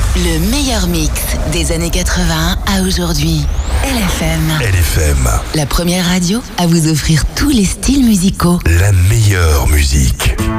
Le meilleur mix des années 80 à aujourd'hui. LFM. La première radio à vous offrir tous les styles musicaux. La meilleure musique.